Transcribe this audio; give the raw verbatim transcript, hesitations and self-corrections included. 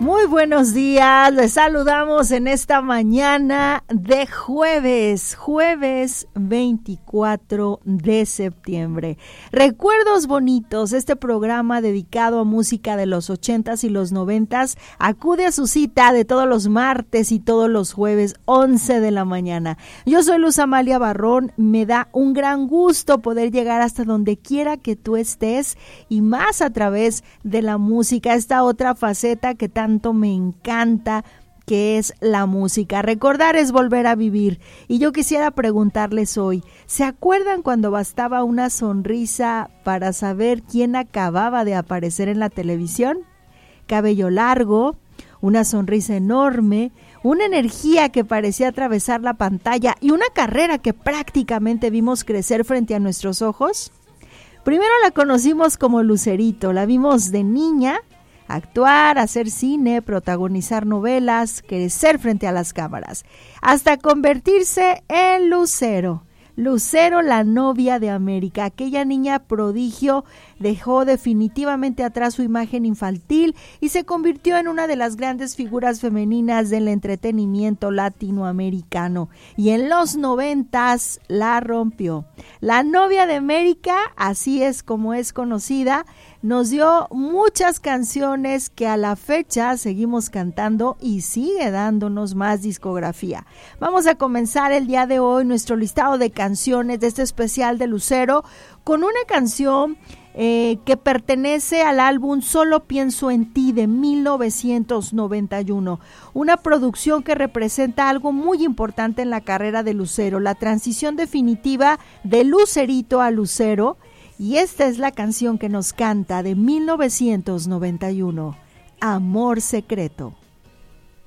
Muy buenos días, les saludamos en esta mañana de jueves, jueves veinticuatro de septiembre. Recuerdos bonitos, este programa dedicado a música de los ochentas y los noventas acude a su cita de todos los martes y todos los jueves, once de la mañana. Yo soy Luz Amalia Barrón, me da un gran gusto poder llegar hasta donde quiera que tú estés y más a través de la música, esta otra faceta que tanto me encanta, que es la música. Recordar es volver a vivir. Y yo quisiera preguntarles hoy, ¿se acuerdan cuando bastaba una sonrisa para saber quién acababa de aparecer en la televisión? Cabello largo, una sonrisa enorme, una energía que parecía atravesar la pantalla y una carrera que prácticamente vimos crecer frente a nuestros ojos. Primero la conocimos como Lucerito, la vimos de niña actuar, hacer cine, protagonizar novelas, crecer frente a las cámaras, hasta convertirse en Lucero. Lucero, la novia de América, aquella niña prodigio, dejó definitivamente atrás su imagen infantil y se convirtió en una de las grandes figuras femeninas del entretenimiento latinoamericano. Y en los noventas la rompió. La novia de América, así es como es conocida, nos dio muchas canciones que a la fecha seguimos cantando y sigue dándonos más discografía. Vamos a comenzar el día de hoy nuestro listado de canciones de este especial de Lucero con una canción eh, que pertenece al álbum Solo Pienso en Ti de mil novecientos noventa y uno, una producción que representa algo muy importante en la carrera de Lucero, la transición definitiva de Lucerito a Lucero. Y esta es la canción que nos canta de mil novecientos noventa y uno, Amor Secreto.